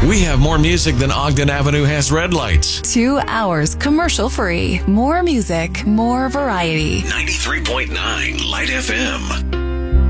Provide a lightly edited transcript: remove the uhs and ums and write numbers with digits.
We have more music than Ogden Avenue has red lights. 2 hours commercial free. More music, more variety. 93.9 Light FM.